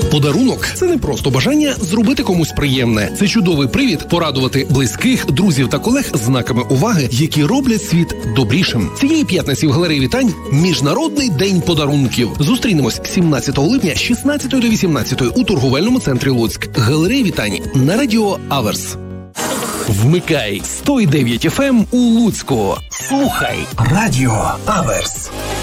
Подарунок – це не просто бажання зробити комусь приємне. Це чудовий привід порадувати близьких, друзів та колег знаками уваги, які роблять світ добрішим. Цієї п'ятниці в галереї Вітань Міжнародний день подарунків. Зустрінемось 17 липня з 16 до 18 у торговельному центрі Луцьк. Галерея Вітань на радіо Аверс. Вмикай 101,9 FM у Луцьку. Слухай радіо Аверс.